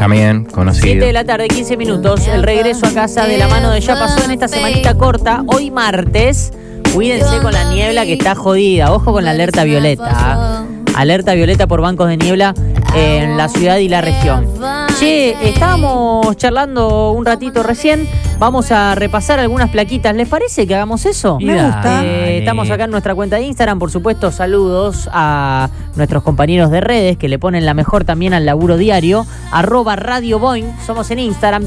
También conocido. 7 de la tarde, 15 minutos. El regreso a casa de la mano de Ya Pasó en esta semanita corta. Hoy martes. Cuídense con la niebla que está jodida. Ojo con la alerta violeta. Alerta violeta por bancos de niebla en la ciudad y la región. Che, estábamos charlando un ratito recién. Vamos a repasar algunas plaquitas. ¿Les parece que hagamos eso? Me gusta. Estamos acá en nuestra cuenta de Instagram. Por supuesto, saludos a nuestros compañeros de redes que le ponen la mejor también al laburo diario. @Radio Boing. Somos en Instagram.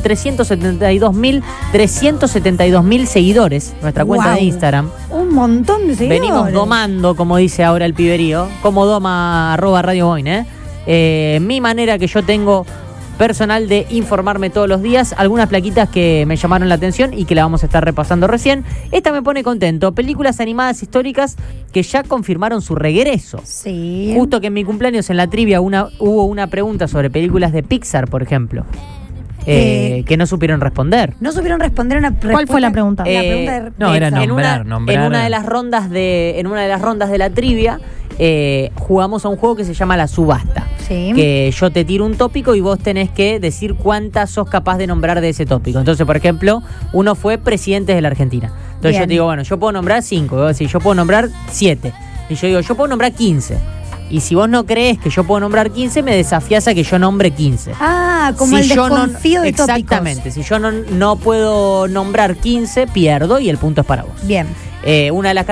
372.000 seguidores. Nuestra cuenta de Instagram. Un montón de seguidores. Venimos domando, como dice ahora el piberío. Como doma @Radio Boing, mi manera que yo tengo personal de informarme todos los días. Algunas plaquitas que me llamaron la atención y que la vamos a estar repasando recién. Esta me pone contento. Películas animadas históricas que ya confirmaron su regreso. Sí. Justo que en mi cumpleaños en la trivia hubo una pregunta sobre películas de Pixar, por ejemplo. Que no supieron responder. No supieron responder una pregunta. ¿Cuál fue la pregunta? La pregunta de... No, era en nombrar. En una de las rondas de la trivia jugamos a un juego que se llama La Subasta. Sí. Que yo te tiro un tópico y vos tenés que decir cuántas sos capaz de nombrar de ese tópico. Entonces, por ejemplo, uno fue presidentes de la Argentina. Entonces Bien. yo te digo, bueno, yo puedo nombrar 5. Vos decís, yo puedo nombrar 7. Y yo digo, yo puedo nombrar 15. Y si vos no crees que yo puedo nombrar 15, me desafías a que yo nombre 15. Ah, como el desconfío de tópicos. Exactamente. Si yo no puedo nombrar 15, pierdo y el punto es para vos. Bien. Una de las